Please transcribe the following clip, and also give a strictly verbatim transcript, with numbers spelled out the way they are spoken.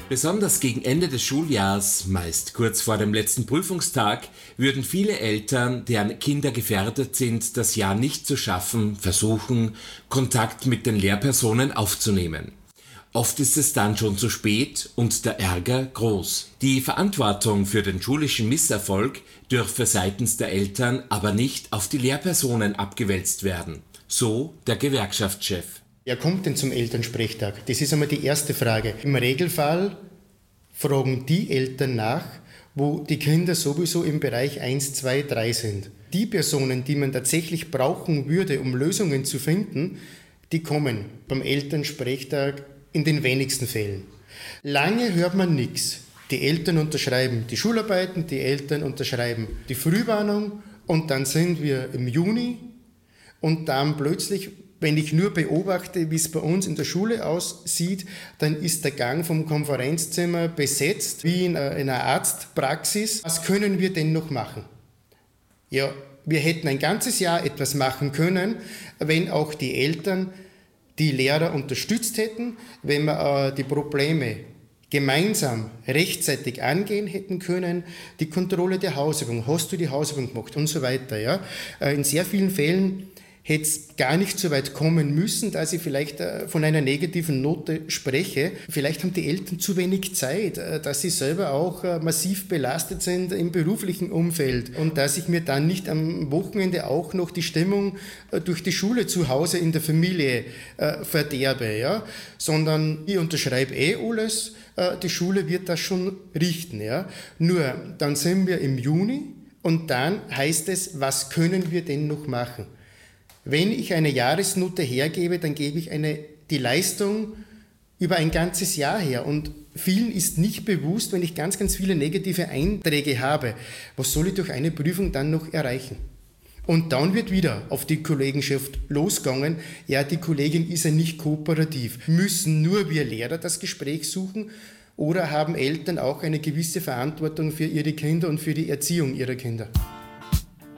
Besonders gegen Ende des Schuljahrs, meist kurz vor dem letzten Prüfungstag, würden viele Eltern, deren Kinder gefährdet sind, das Jahr nicht zu schaffen, versuchen, Kontakt mit den Lehrpersonen aufzunehmen. Oft ist es dann schon zu spät und der Ärger groß. Die Verantwortung für den schulischen Misserfolg dürfe seitens der Eltern aber nicht auf die Lehrpersonen abgewälzt werden. So der Gewerkschaftschef. Wer kommt denn zum Elternsprechtag? Das ist einmal die erste Frage. Im Regelfall fragen die Eltern nach, wo die Kinder sowieso im Bereich eins, zwei, drei sind. Die Personen, die man tatsächlich brauchen würde, um Lösungen zu finden, die kommen beim Elternsprechtag in den wenigsten Fällen. Lange hört man nichts. Die Eltern unterschreiben die Schularbeiten, die Eltern unterschreiben die Frühwarnung und dann sind wir im Juni und dann plötzlich, wenn ich nur beobachte, wie es bei uns in der Schule aussieht, dann ist der Gang vom Konferenzzimmer besetzt, wie in einer Arztpraxis. Was können wir denn noch machen? Ja, wir hätten ein ganzes Jahr etwas machen können, wenn auch die Eltern die Lehrer unterstützt hätten, wenn wir äh, die Probleme gemeinsam rechtzeitig angehen hätten können, die Kontrolle der Hausübung, hast du die Hausübung gemacht und so weiter. Ja? Äh, in sehr vielen Fällen hätte es gar nicht so weit kommen müssen, dass ich vielleicht äh, von einer negativen Note spreche. Vielleicht haben die Eltern zu wenig Zeit, äh, dass sie selber auch äh, massiv belastet sind im beruflichen Umfeld und dass ich mir dann nicht am Wochenende auch noch die Stimmung äh, durch die Schule zu Hause in der Familie äh, verderbe, ja? Sondern ich unterschreibe eh alles, äh, die Schule wird das schon richten. Ja? Nur, dann sind wir im Juni und dann heißt es, was können wir denn noch machen? Wenn ich eine Jahresnote hergebe, dann gebe ich eine, die Leistung über ein ganzes Jahr her. Und vielen ist nicht bewusst, wenn ich ganz, ganz viele negative Einträge habe, was soll ich durch eine Prüfung dann noch erreichen? Und dann wird wieder auf die Kollegenschaft losgegangen, ja, die Kollegin ist ja nicht kooperativ. Müssen nur wir Lehrer das Gespräch suchen oder haben Eltern auch eine gewisse Verantwortung für ihre Kinder und für die Erziehung ihrer Kinder?